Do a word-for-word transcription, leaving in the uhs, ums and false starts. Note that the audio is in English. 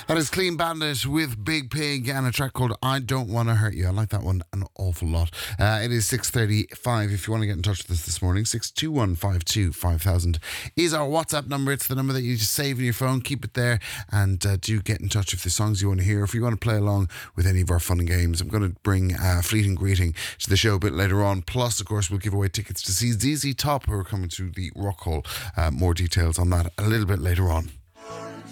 That is Clean Bandit with Big Pig and a track called I Don't Want to Hurt You. I like that one an awful lot. Uh, it is six thirty-five. If you want to get in touch with us this morning, six two one five two five thousand is our WhatsApp number. It's the number that you just save in your phone. Keep it there and uh, do get in touch if there's songs you want to hear. If you want to play along with any of our fun and games, I'm going to bring uh, Fleeting Greeting to the show a bit later on. Plus, of course, we'll give away tickets to see Z Z Top, who are coming to the Rock Hall. Uh, more details on that a little bit later on.